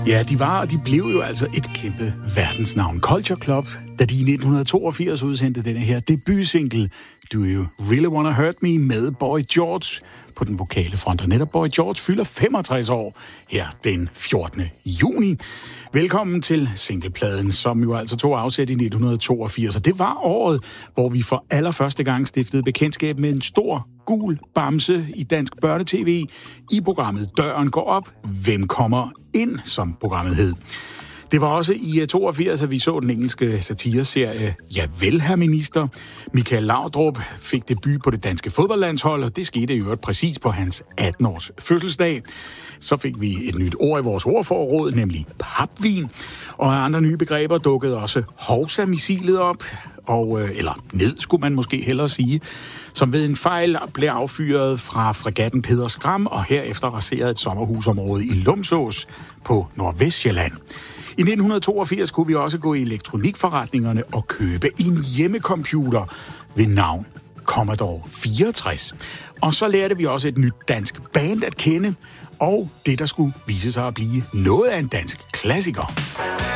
Ja, de var, og de blev jo altså et kæmpe verdensnavn. Culture Club, da de i 1982 udsendte denne her debutsingle, Do You Really Wanna Hurt Me, med Boy George på den vokale front. Og netop Boy George fylder 65 år her den 14. juni. Velkommen til singlepladen, som jo altså tog afsæt i 1982. Og det var året, hvor vi for allerførste gang stiftede bekendtskab med en stor gul bamse i dansk børnetv i programmet Døren går op, hvem kommer ind, som programmet hed. Det var også i 82, at vi så den engelske satireserie Javel, herr minister. Michael Laudrup fik debut på det danske fodboldlandshold, og det skete i øvrigt præcis på hans 18-års fødselsdag. Så fik vi et nyt ord i vores ordforråd, nemlig papvin. Og andre nye begreber dukkede også Hovsa-missilet op, eller ned, skulle man måske hellere sige, som ved en fejl blev affyret fra fregatten Peder Skram, og herefter raserede et sommerhusområde i Lumsås på Nordvestjylland. I 1982 kunne vi også gå i elektronikforretningerne og købe en hjemmecomputer ved navn Commodore 64. Og så lærte vi også et nyt dansk band at kende, og det, der skulle vise sig at blive noget af en dansk klassiker.